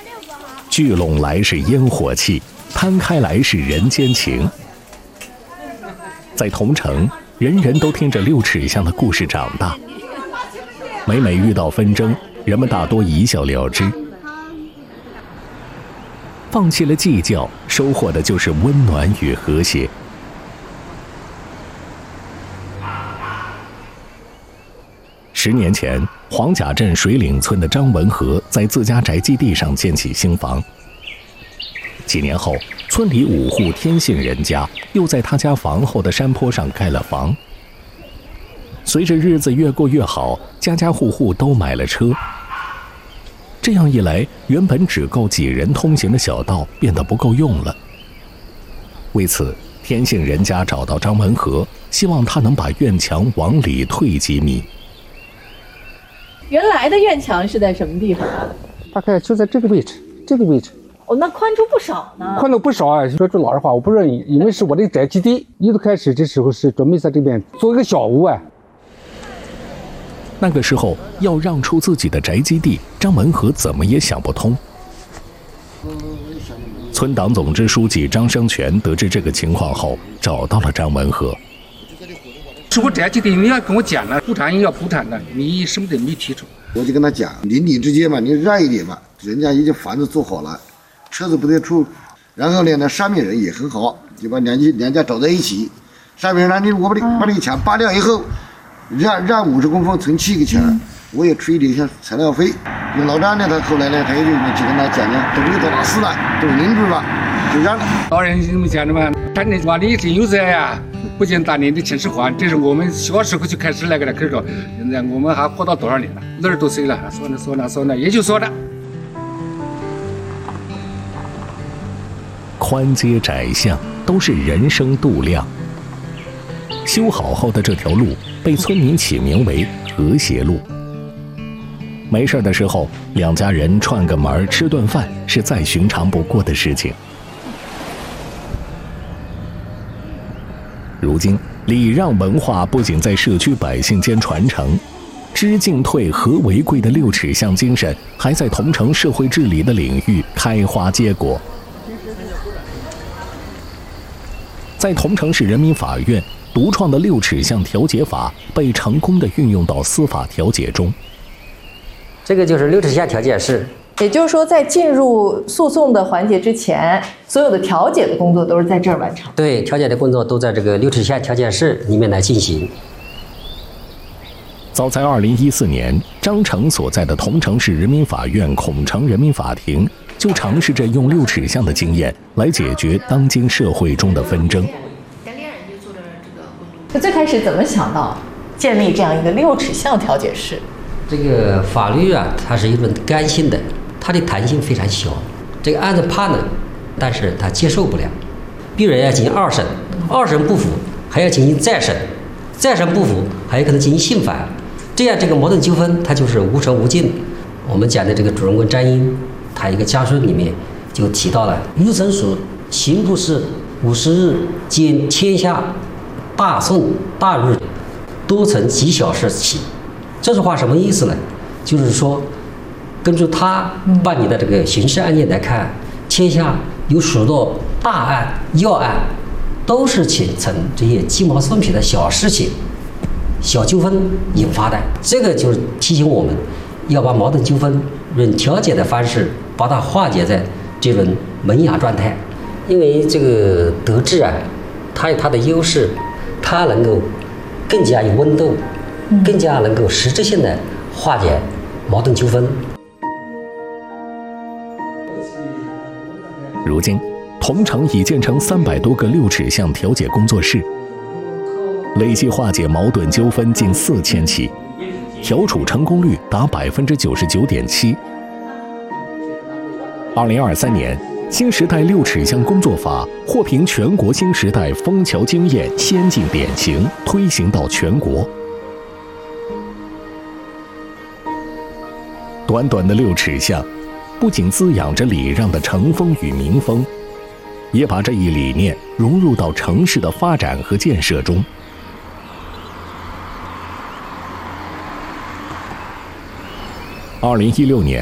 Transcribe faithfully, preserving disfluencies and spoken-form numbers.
聚拢来是烟火气，摊开来是人间情。在桐城，人人都听着六尺巷的故事长大。每每遇到纷争，人们大多一笑了之。放弃了计较，收获的就是温暖与和谐。十年前，黄甲镇水岭村的张文和在自家宅基地上建起新房。几年后，村里五户天姓人家又在他家房后的山坡上盖了房。随着日子越过越好，家家户户都买了车。这样一来，原本只够几人通行的小道变得不够用了。为此，天姓人家找到张文和，希望他能把院墙往里退几米。 原来的院墙是在什么地方？ 大概就在这个位置，这个位置。 哦，那宽出不少呢。 宽了不少啊！说句老实话，我不愿意，因为是我的宅基地。一开始这时候是准备在这边做一个小屋啊。 那个时候要让出自己的宅基地，张文和怎么也想不通。村党总支书记张生全得知这个情况后，找到了张文和。 是我宅基地，你要跟我讲了，补偿要补偿的，你什么都没提出。 我就跟他讲，邻里之间嘛，你让一点嘛，人家已经房子做好了，车子不得出。然后呢，那上面人也很好，就把两家两家找在一起。上面人你我把你把你墙扒掉以后，让让五十公分存七个墙，嗯、我也出一点像材料费。老张呢，他后来呢，他也就就跟他讲讲，都没多大事了，都邻居嘛，就让了。 老人这么讲的嘛，看你话你真有责呀。不仅当年的秦始皇，这是我们小时候就开始那个了。可是说，现在我们还活到多少年了？六十多岁了，说呢说呢说呢，也就说了。 宽街窄巷都是人生度量。修好后的这条路被村民起名为和谐路。没事的时候，两家人串个门吃顿饭是再寻常不过的事情。如今，礼让文化不仅在社区百姓间传承，知进退和为贵的六尺巷精神还在桐城社会治理的领域开花结果。在桐城市人民法院独创的六尺巷调解法被成功地运用到司法调解中。 这个就是六尺巷调解室。 也就是说，在进入诉讼的环节之前，所有的调解的工作都是在这儿完成。 对，调解的工作都在这个六尺巷调解室里面来进行。 早在二零一四年，张成所在的桐城市人民法院孔城人民法庭就尝试着用六尺巷的经验来解决当今社会中的纷争。 那最开始怎么想到建立这样一个六尺巷调解室？ 这个法律啊，它是一种干性的，它的弹性非常小。这个案子判了，但是他接受不了，必然要进行二审，二审不服还要进行再审，再审不服还有可能进行信反，这样这个矛盾纠纷它就是无穷无尽。我们讲的这个主人公张英，他一个家书里面就提到了御臣属刑部事五十日兼天下大顺大日，多从极小事起。这句话什么意思呢？就是说，根据他办理的这个刑事案件来看，天下有许多大案要案都是从这些鸡毛蒜皮的小事情、小纠纷引发的。这个就是提醒我们要把矛盾纠纷用调解的方式把它化解在这种萌芽状态。因为这个德治啊，它有它的优势，它能够更加有温度，更加能够实质性的化解矛盾纠纷。 如今，桐城已建成三百多个六尺巷调解工作室，累计化解矛盾纠纷近四千起，调处成功率达百分之九十九点七。二零二三年，新时代六尺巷工作法获评全国新时代枫桥经验先进典型，推行到全国。短短的六尺巷，不仅滋养着礼让的城风与民风，也把这一理念融入到城市的发展和建设中。二零一六年，